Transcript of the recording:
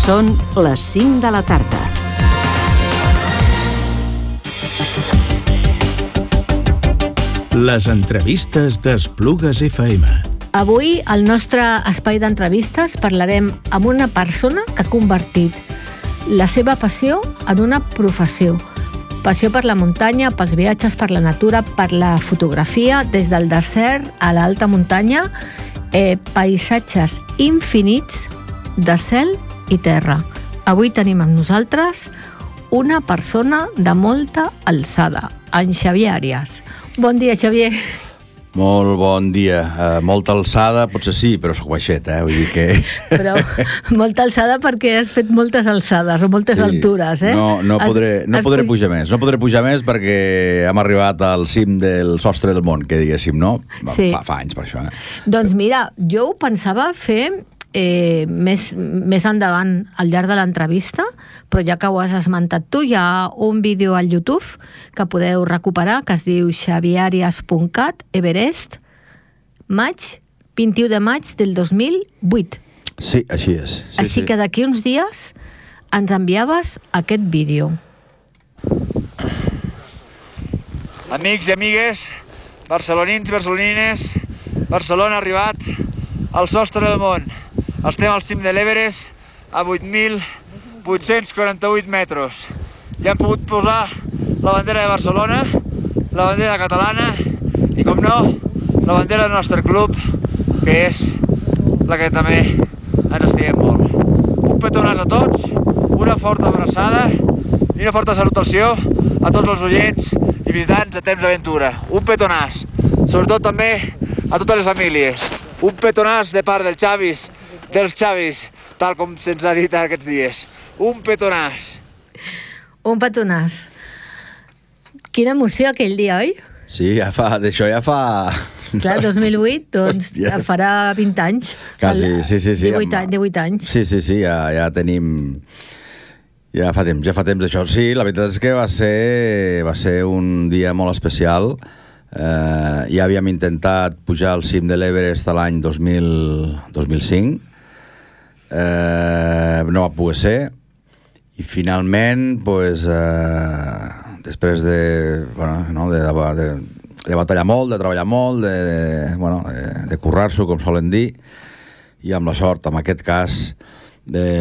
Són les 5 de la tarda. Les entrevistes d'Esplugues FM. Avui, al nostre espai d'entrevistes, parlarem amb una persona que ha convertit la seva passió en una professió. Passió per la muntanya, pels viatges per la natura, per la fotografia, des del desert a l'alta muntanya, paisatges infinits de cel i terra. Avui tenim amb nosaltres una persona de molta alçada, en Xavier Àrias. Bon dia, Xavier. Molt bon dia. Molta alçada, potser sí, però soc baixet, Vull dir que... Però molta alçada perquè has fet moltes alçades o moltes altures, No podré pujar més. No podré pujar més perquè hem arribat al cim del sostre del món, que diguéssim, no? Sí. Fa anys per això, Doncs mira, jo ho pensava fer més endavant al llarg de l'entrevista, però ja que ho has esmentat tu, hi ha un vídeo al YouTube que podeu recuperar, que es diu xavierarias.cat, Everest, 21 de maig del 2008. Sí, així és. Així que d'aquí uns dies ens enviaves aquest vídeo. Amics i amigues, barcelonins, barcelonines, Barcelona ha arribat al sostre del món. Estem al cim de l'Everest a 8.848 metres. Ja hem pogut posar la bandera de Barcelona, la bandera catalana i, com no, la bandera del nostre club, que és la que també ens estimem molt. Un petonàs a tots, una forta abraçada i una forta salutació a tots els oients i visitants de Temps d'Aventura. Un petonàs, sobretot també a totes les famílies. Un petonàs de part dels Xavis, tal com se'ns ha dit aquests dies. Un petonàs. Un petonàs. Quina emoció aquell dia, oi? Sí, d'això ja fa... Clar, 2008, doncs ja farà 20 anys. Quasi, sí. 18 anys. Sí, ja tenim... Ja fa temps d'això. Sí, la veritat és que va ser un dia molt especial. Ja havíem intentat pujar al cim de l'Everest l'any 2005. No va poder ser. I finalment, després de batallar molt, de treballar molt, de currar-s'ho, com solen dir, i amb la sort, en aquest cas,